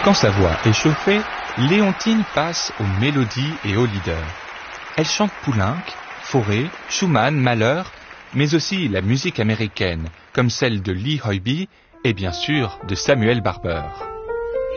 Quand sa voix est chauffée, Léontine passe aux mélodies et aux leaders. Elle chante Poulenc, Fauré, Schumann, Mahler, mais aussi la musique américaine, comme celle de Lee Hoybee et bien sûr de Samuel Barber.